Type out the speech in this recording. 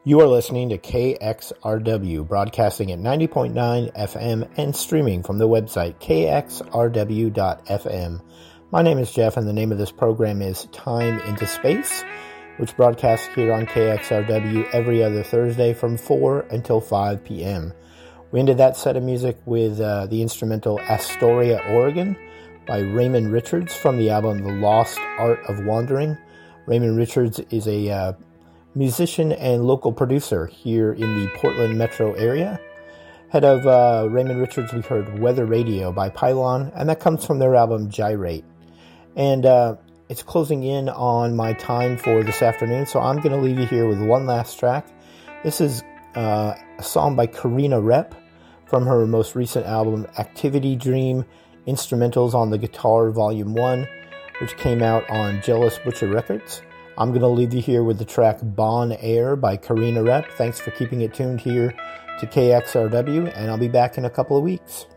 You are listening to KXRW, broadcasting at 90.9 FM and streaming from the website kxrw.fm. My name is Jeff, and the name of this program is Time into Space, which broadcasts here on KXRW every other Thursday from 4 until 5 p.m. We ended that set of music with the instrumental Astoria, Oregon by Raymond Richards from the album The Lost Art of Wandering. Raymond Richards is a musician and local producer here in the Portland metro area. Head of Raymond Richards, we heard Weather Radio by Pylon, and that comes from their album Gyrate. And it's closing in on my time for this afternoon, so I'm going to leave you here with one last track. This is a song by Karina Rep from her most recent album Activity Dream, Instrumentals on the Guitar Volume 1, which came out on Jealous Butcher Records. I'm going to leave you here with the track Bon Air by Karina Rep. Thanks for keeping it tuned here to KXRW, and I'll be back in a couple of weeks.